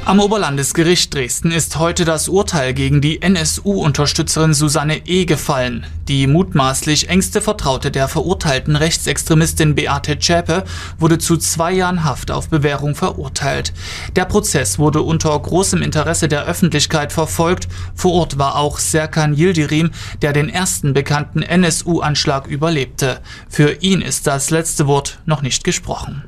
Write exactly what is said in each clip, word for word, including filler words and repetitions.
Am Oberlandesgericht Dresden ist heute das Urteil gegen die N S U-Unterstützerin Susanne E. gefallen. Die mutmaßlich engste Vertraute der verurteilten Rechtsextremistin Beate Zschäpe wurde zu zwei Jahren Haft auf Bewährung verurteilt. Der Prozess wurde unter großem Interesse der Öffentlichkeit verfolgt. Vor Ort war auch Serkan Yildirim, der den ersten bekannten N S U-Anschlag überlebte. Für ihn ist das letzte Wort noch nicht gesprochen.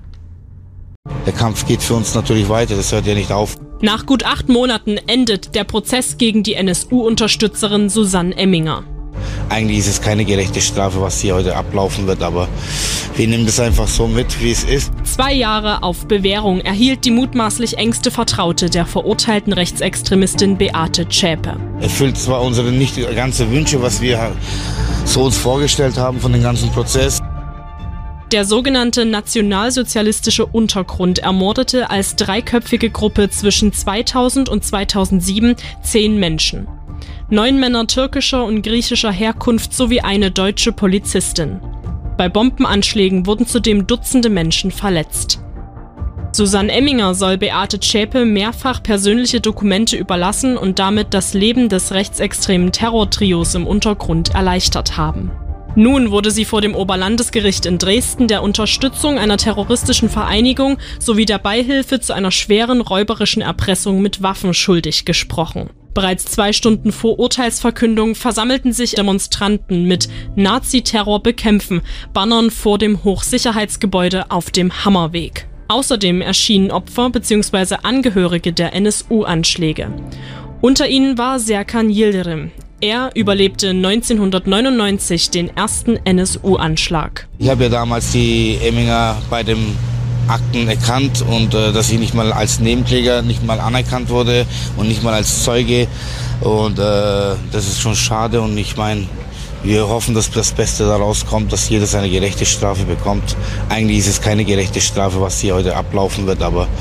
Der Kampf geht für uns natürlich weiter, das hört ja nicht auf. Nach gut acht Monaten endet der Prozess gegen die N S U-Unterstützerin Susanne Emminger. Eigentlich ist es keine gerechte Strafe, was hier heute ablaufen wird, aber wir nehmen das einfach so mit, wie es ist. Zwei Jahre auf Bewährung erhielt die mutmaßlich engste Vertraute der verurteilten Rechtsextremistin Beate Zschäpe. Erfüllt zwar unsere nicht ganze Wünsche, was wir so uns vorgestellt haben von dem ganzen Prozess. Der sogenannte nationalsozialistische Untergrund ermordete als dreiköpfige Gruppe zwischen zweitausend und zweitausendsieben zehn Menschen. Neun Männer türkischer und griechischer Herkunft sowie eine deutsche Polizistin. Bei Bombenanschlägen wurden zudem Dutzende Menschen verletzt. Susanne Emminger soll Beate Zschäpe mehrfach persönliche Dokumente überlassen und damit das Leben des rechtsextremen Terrortrios im Untergrund erleichtert haben. Nun wurde sie vor dem Oberlandesgericht in Dresden der Unterstützung einer terroristischen Vereinigung sowie der Beihilfe zu einer schweren räuberischen Erpressung mit Waffen schuldig gesprochen. Bereits zwei Stunden vor Urteilsverkündung versammelten sich Demonstranten mit Nazi-Terror bekämpfen, Bannern vor dem Hochsicherheitsgebäude auf dem Hammerweg. Außerdem erschienen Opfer bzw. Angehörige der N S U-Anschläge. Unter ihnen war Serkan Yildirim. Er überlebte neunzehnhundertneunundneunzig den ersten N S U-Anschlag. Ich habe ja damals die Emminger bei den Akten erkannt und äh, dass sie nicht mal als Nebenkläger nicht mal anerkannt wurde und nicht mal als Zeuge. Und äh, das ist schon schade und ich meine, wir hoffen, dass das Beste daraus kommt, dass jeder seine gerechte Strafe bekommt. Eigentlich ist es keine gerechte Strafe, was hier heute ablaufen wird, aber...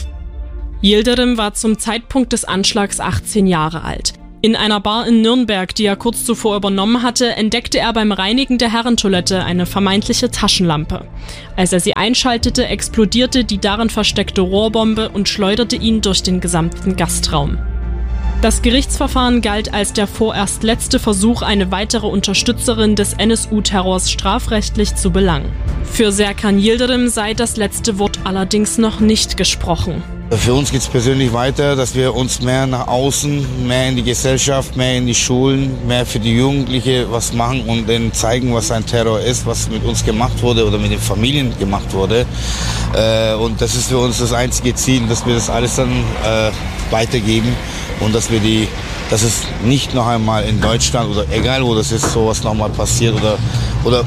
Yildirim war zum Zeitpunkt des Anschlags achtzehn Jahre alt. In einer Bar in Nürnberg, die er kurz zuvor übernommen hatte, entdeckte er beim Reinigen der Herrentoilette eine vermeintliche Taschenlampe. Als er sie einschaltete, explodierte die darin versteckte Rohrbombe und schleuderte ihn durch den gesamten Gastraum. Das Gerichtsverfahren galt als der vorerst letzte Versuch, eine weitere Unterstützerin des N S U-Terrors strafrechtlich zu belangen. Für Serkan Yildirim sei das letzte Wort allerdings noch nicht gesprochen. Für uns geht es persönlich weiter, dass wir uns mehr nach außen, mehr in die Gesellschaft, mehr in die Schulen, mehr für die Jugendlichen was machen und denen zeigen, was ein Terror ist, was mit uns gemacht wurde oder mit den Familien gemacht wurde. Und das ist für uns das einzige Ziel, dass wir das alles dann weitergeben und dass wir die, dass es nicht noch einmal in Deutschland oder egal wo das ist, sowas nochmal passiert oder, oder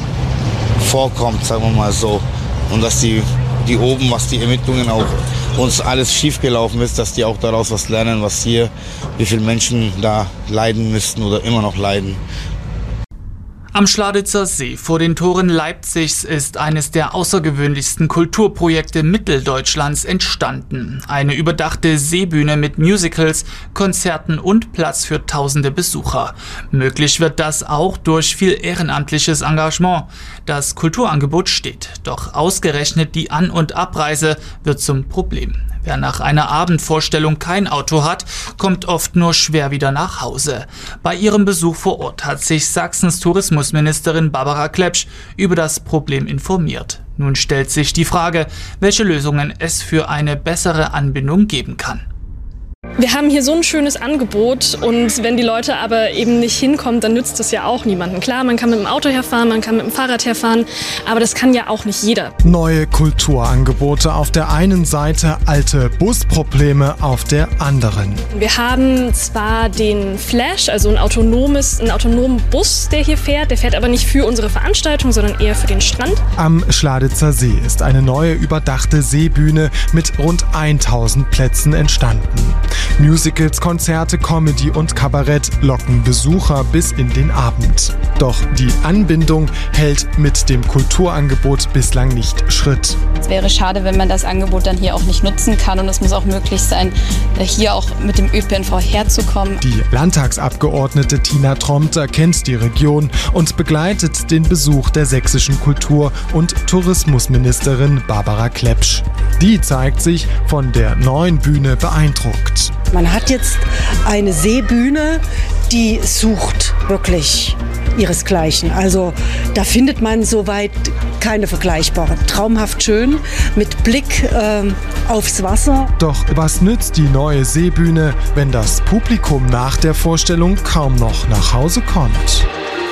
vorkommt, sagen wir mal so. Und dass die, die oben, was die Ermittlungen auch uns alles schiefgelaufen ist, dass die auch daraus was lernen, was hier, wie viele Menschen da leiden müssten oder immer noch leiden. Am Schladitzer See vor den Toren Leipzigs ist eines der außergewöhnlichsten Kulturprojekte Mitteldeutschlands entstanden. Eine überdachte Seebühne mit Musicals, Konzerten und Platz für tausende Besucher. Möglich wird das auch durch viel ehrenamtliches Engagement. Das Kulturangebot steht, doch ausgerechnet die An- und Abreise wird zum Problem. Wer nach einer Abendvorstellung kein Auto hat, kommt oft nur schwer wieder nach Hause. Bei ihrem Besuch vor Ort hat sich Sachsens Tourismusministerin Barbara Klepsch über das Problem informiert. Nun stellt sich die Frage, welche Lösungen es für eine bessere Anbindung geben kann. Wir haben hier so ein schönes Angebot und wenn die Leute aber eben nicht hinkommen, dann nützt das ja auch niemanden. Klar, man kann mit dem Auto herfahren, man kann mit dem Fahrrad herfahren, aber das kann ja auch nicht jeder. Neue Kulturangebote auf der einen Seite, alte Busprobleme auf der anderen. Wir haben zwar den Flash, also ein autonomes, einen autonomen Bus, der hier fährt. Der fährt aber nicht für unsere Veranstaltung, sondern eher für den Strand. Am Schladitzer See ist eine neue überdachte Seebühne mit rund tausend Plätzen entstanden. Musicals, Konzerte, Comedy und Kabarett locken Besucher bis in den Abend. Doch die Anbindung hält mit dem Kulturangebot bislang nicht Schritt. Es wäre schade, wenn man das Angebot dann hier auch nicht nutzen kann, und es muss auch möglich sein, hier auch mit dem Ö P N V herzukommen. Die Landtagsabgeordnete Tina Tromter kennt die Region und begleitet den Besuch der sächsischen Kultur- und Tourismusministerin Barbara Klepsch. Die zeigt sich von der neuen Bühne beeindruckt. Man hat jetzt eine Seebühne, die sucht wirklich ihresgleichen. Also da findet man soweit keine vergleichbare. Traumhaft schön, mit Blick äh, aufs Wasser. Doch was nützt die neue Seebühne, wenn das Publikum nach der Vorstellung kaum noch nach Hause kommt?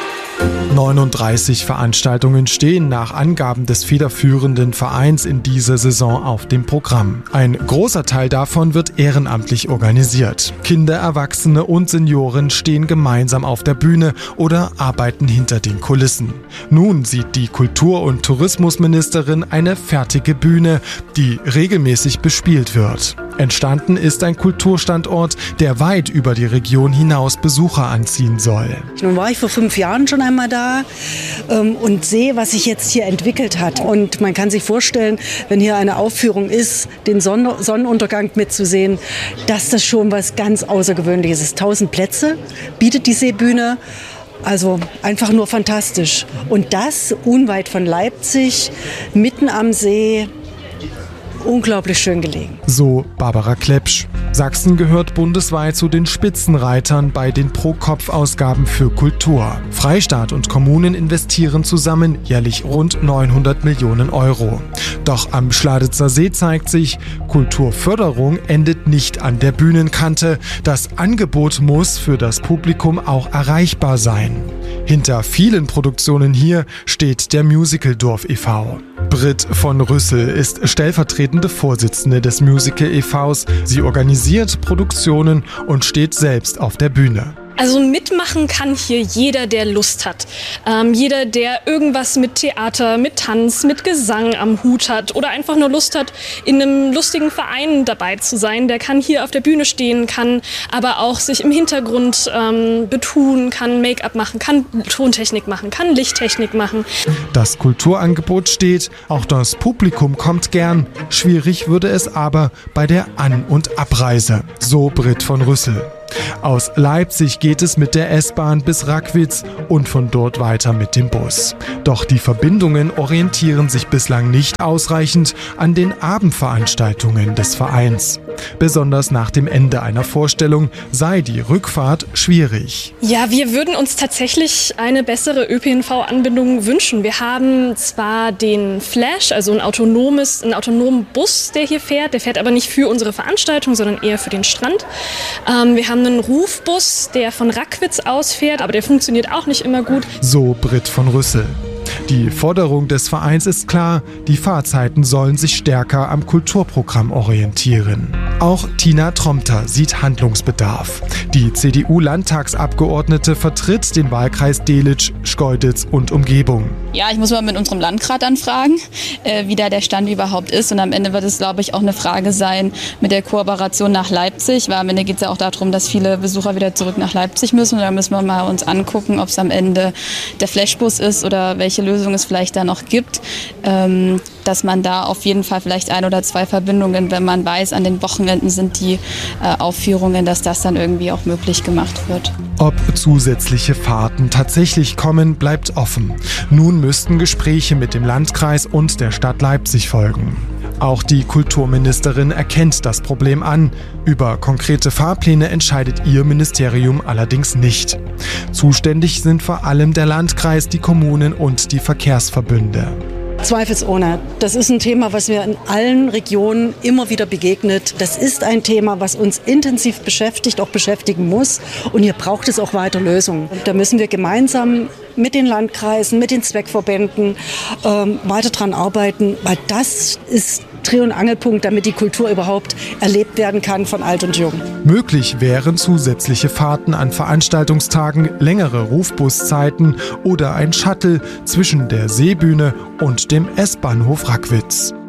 neununddreißig Veranstaltungen stehen nach Angaben des federführenden Vereins in dieser Saison auf dem Programm. Ein großer Teil davon wird ehrenamtlich organisiert. Kinder, Erwachsene und Senioren stehen gemeinsam auf der Bühne oder arbeiten hinter den Kulissen. Nun sieht die Kultur- und Tourismusministerin eine fertige Bühne, die regelmäßig bespielt wird. Entstanden ist ein Kulturstandort, der weit über die Region hinaus Besucher anziehen soll. Nun war ich vor fünf Jahren schon einmal da ähm, und sehe, was sich jetzt hier entwickelt hat. Und man kann sich vorstellen, wenn hier eine Aufführung ist, den Sonne- Sonnenuntergang mitzusehen, dass das schon was ganz Außergewöhnliches ist. Tausend Plätze bietet die Seebühne. Also einfach nur fantastisch. Und das unweit von Leipzig, mitten am See. Unglaublich schön gelegen. So Barbara Klepsch. Sachsen gehört bundesweit zu den Spitzenreitern bei den Pro-Kopf-Ausgaben für Kultur. Freistaat und Kommunen investieren zusammen jährlich rund neunhundert Millionen Euro. Doch am Schladitzer See zeigt sich, Kulturförderung endet nicht an der Bühnenkante. Das Angebot muss für das Publikum auch erreichbar sein. Hinter vielen Produktionen hier steht der Musicaldorf e V Britt von Rüssel ist stellvertretende Vorsitzende des Musical e Vs. Sie organisiert Produktionen und steht selbst auf der Bühne. Also mitmachen kann hier jeder, der Lust hat. Ähm, jeder, der irgendwas mit Theater, mit Tanz, mit Gesang am Hut hat oder einfach nur Lust hat, in einem lustigen Verein dabei zu sein, der kann hier auf der Bühne stehen, kann aber auch sich im Hintergrund ähm, betun, kann Make-up machen, kann Tontechnik machen, kann Lichttechnik machen. Das Kulturangebot steht, auch das Publikum kommt gern. Schwierig würde es aber bei der An- und Abreise, so Britt von Rüssel. Aus Leipzig geht es mit der S-Bahn bis Rackwitz und von dort weiter mit dem Bus. Doch die Verbindungen orientieren sich bislang nicht ausreichend an den Abendveranstaltungen des Vereins. Besonders nach dem Ende einer Vorstellung sei die Rückfahrt schwierig. Ja, wir würden uns tatsächlich eine bessere Ö P N V-Anbindung wünschen. Wir haben zwar den Flash, also ein autonomes, einen autonomen Bus, der hier fährt. Der fährt aber nicht für unsere Veranstaltung, sondern eher für den Strand. Ähm, wir haben einen Rufbus, der von Rackwitz aus fährt, aber der funktioniert auch nicht immer gut. So Britt von Rüssel. Die Forderung des Vereins ist klar, die Fahrzeiten sollen sich stärker am Kulturprogramm orientieren. Auch Tina Tromter sieht Handlungsbedarf. Die C D U-Landtagsabgeordnete vertritt den Wahlkreis Delitzsch, Schkeuditz und Umgebung. Ja, ich muss mal mit unserem Landrat anfragen, äh, wie da der Stand überhaupt ist. Und am Ende wird es, glaube ich, auch eine Frage sein mit der Kooperation nach Leipzig. Weil am Ende geht es ja auch darum, dass viele Besucher wieder zurück nach Leipzig müssen. Und da müssen wir mal uns angucken, ob es am Ende der Flashbus ist oder welche Lösung es vielleicht da noch gibt. Ähm, dass man da auf jeden Fall vielleicht ein oder zwei Verbindungen, wenn man weiß, an den Wochenenden sind die äh, Aufführungen, dass das dann irgendwie auch möglich gemacht wird. Ob zusätzliche Fahrten tatsächlich kommen, bleibt offen. Nun müssten Gespräche mit dem Landkreis und der Stadt Leipzig folgen. Auch die Kulturministerin erkennt das Problem an. Über konkrete Fahrpläne entscheidet ihr Ministerium allerdings nicht. Zuständig sind vor allem der Landkreis, die Kommunen und die Verkehrsverbünde. Zweifelsohne. Das ist ein Thema, was mir in allen Regionen immer wieder begegnet. Das ist ein Thema, was uns intensiv beschäftigt, auch beschäftigen muss. Und hier braucht es auch weiter Lösungen. Da müssen wir gemeinsam mit den Landkreisen, mit den Zweckverbänden ähm, weiter dran arbeiten, weil das ist Dreh- und Angelpunkt, damit die Kultur überhaupt erlebt werden kann von alt und jung. Möglich wären zusätzliche Fahrten an Veranstaltungstagen, längere Rufbuszeiten oder ein Shuttle zwischen der Seebühne und dem S-Bahnhof Rackwitz.